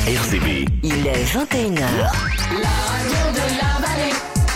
RCB. Il est 21h. La radio de la vallée,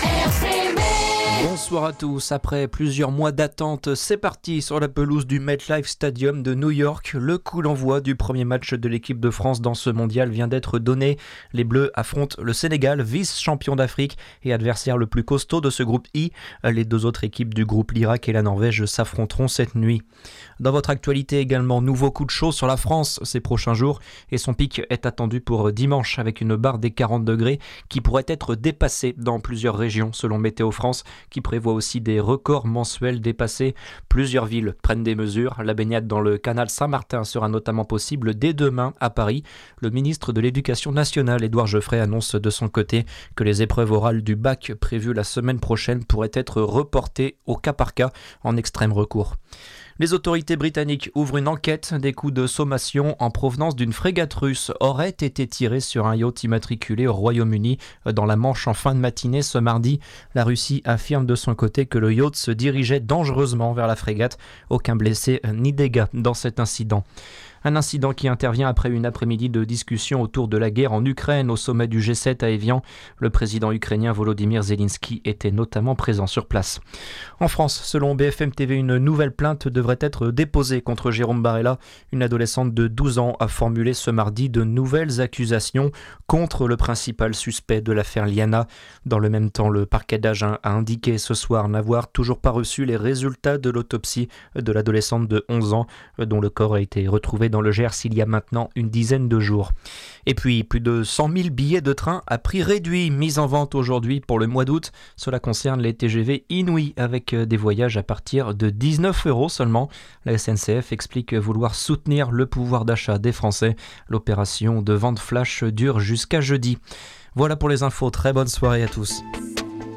RCB. Bonsoir à tous, après plusieurs mois d'attente, c'est parti sur la pelouse du MetLife Stadium de New York. Le coup d'envoi du premier match de l'équipe de France dans ce mondial vient d'être donné. Les Bleus affrontent le Sénégal, vice-champion d'Afrique et adversaire le plus costaud de ce groupe I. Les deux autres équipes du groupe, l'Irak et la Norvège, s'affronteront cette nuit. Dans votre actualité également, nouveau coup de chaud sur la France ces prochains jours et son pic est attendu pour dimanche avec une barre des 40 degrés qui pourrait être dépassée dans plusieurs régions selon Météo France qui prévoit aussi des records mensuels dépassés. Plusieurs villes prennent des mesures. La baignade dans le canal Saint-Martin sera notamment possible dès demain à Paris. Le ministre de l'Éducation nationale, Édouard Geoffrey, annonce de son côté que les épreuves orales du bac prévues la semaine prochaine pourraient être reportées au cas par cas en extrême recours. Les autorités britanniques ouvrent une enquête. Des coups de sommation en provenance d'une frégate russe auraient été tirés sur un yacht immatriculé au Royaume-Uni dans la Manche en fin de matinée ce mardi. La Russie affirme de son côté que le yacht se dirigeait dangereusement vers la frégate. Aucun blessé ni dégâts dans cet incident. Un incident qui intervient après une après-midi de discussion autour de la guerre en Ukraine au sommet du G7 à Évian. Le président ukrainien Volodymyr Zelensky était notamment présent sur place. En France, selon BFM TV, une nouvelle plainte devrait être déposée contre Jérôme Barella. Une adolescente de 12 ans a formulé ce mardi de nouvelles accusations contre le principal suspect de l'affaire Liana. Dans le même temps, le parquet d'Agen a indiqué ce soir n'avoir toujours pas reçu les résultats de l'autopsie de l'adolescente de 11 ans dont le corps a été retrouvé dans le Gers il y a maintenant une dizaine de jours. Et puis, plus de 100 000 billets de train à prix réduit mis en vente aujourd'hui pour le mois d'août. Cela concerne les TGV Inouï avec des voyages à partir de 19 € seulement. La SNCF explique vouloir soutenir le pouvoir d'achat des Français. L'opération de vente flash dure jusqu'à jeudi. Voilà pour les infos, très bonne soirée à tous.